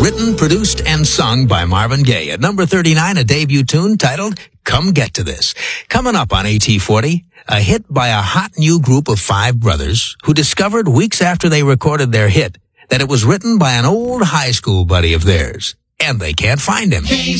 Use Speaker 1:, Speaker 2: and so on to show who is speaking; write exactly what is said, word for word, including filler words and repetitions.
Speaker 1: written, produced, and sung by Marvin Gaye. At number thirty-nine, a debut tune titled Come Get to This. Coming up on A T forty, a hit by a hot new group of five brothers who discovered weeks after they recorded their hit that it was written by an old high school buddy of theirs, and they can't find him.